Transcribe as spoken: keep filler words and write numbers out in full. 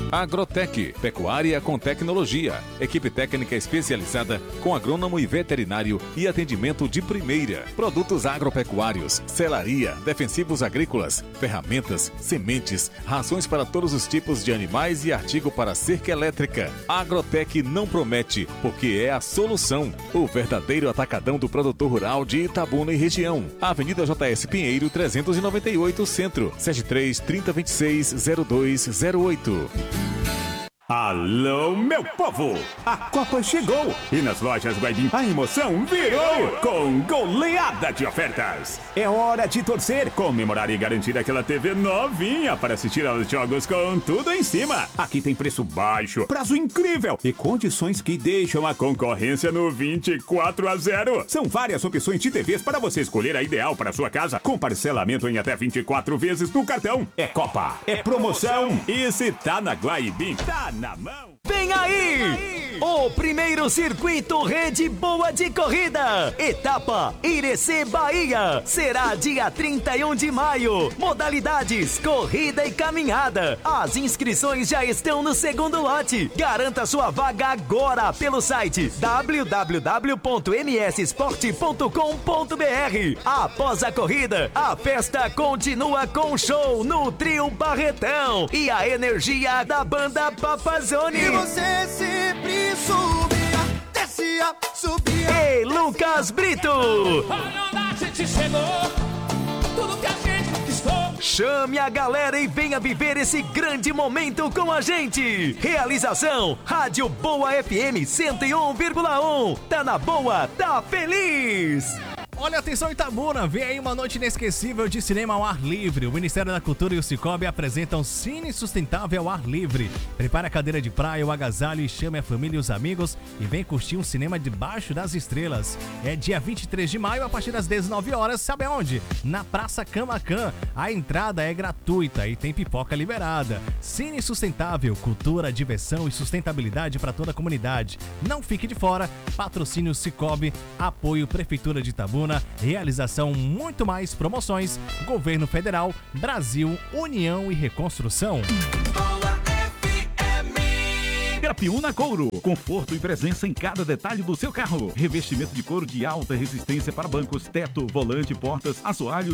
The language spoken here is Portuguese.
Agrotec, pecuária com tecnologia. Equipe técnica especializada com agrônomo e veterinário e atendimento de primeira. Produtos agropecuários, selaria, defensivos agrícolas, ferramentas, sementes, rações para todos os tipos de animais e artigo para cerca elétrica. Agrotec não promete, porque é a solução. O verdadeiro atacadão do produtor rural de Itabuna e região. Avenida J S Pinheiro trezentos e noventa e oito, Centro, sete três, trinta, vinte e seis, zero dois zero oito. Alô, meu povo! A Copa chegou e nas lojas Guaibim a emoção virou com goleada de ofertas. É hora de torcer, comemorar e garantir aquela T V novinha para assistir aos jogos com tudo em cima. Aqui tem preço baixo, prazo incrível e condições que deixam a concorrência no vinte e quatro a zero. São várias opções de T Vs para você escolher a ideal para sua casa, com parcelamento em até vinte e quatro vezes no cartão. É Copa, é promoção e se tá na Guaibim, tá na mão. Vem aí! O primeiro circuito Rede Boa de Corrida, etapa Irecê Bahia, será dia trinta e um de maio. Modalidades, corrida e caminhada. As inscrições já estão no segundo lote. Garanta sua vaga agora pelo site w w w ponto m s sport ponto com ponto b r. Após a corrida, a festa continua com show no Trio Barretão e a energia da banda Papazone. E você sempre subia, descia, subia. Ei, Lucas Brito! Olha onde a gente chegou, tudo que a gente conquistou. Chame a galera e venha viver esse grande momento com a gente. Realização, Rádio Boa F M cento e um vírgula um. Tá na boa, tá feliz. Olha, atenção Itabuna, vem aí uma noite inesquecível de cinema ao ar livre. O Ministério da Cultura e o Cicobi apresentam Cine Sustentável ao ar livre. Prepare a cadeira de praia, o agasalho e chame a família e os amigos e vem curtir um cinema debaixo das estrelas. É dia vinte e três de maio, a partir das dezenove horas, sabe aonde? Na Praça Camacan. A entrada é gratuita e tem pipoca liberada. Cine Sustentável, cultura, diversão e sustentabilidade para toda a comunidade. Não fique de fora, patrocínio Cicobi, apoio Prefeitura de Itabuna, realização muito mais promoções, Governo Federal, Brasil, União e Reconstrução. Grapiúna Couro, conforto e presença em cada detalhe do seu carro. Revestimento de couro de alta resistência para bancos, teto, volante, portas, assoalhos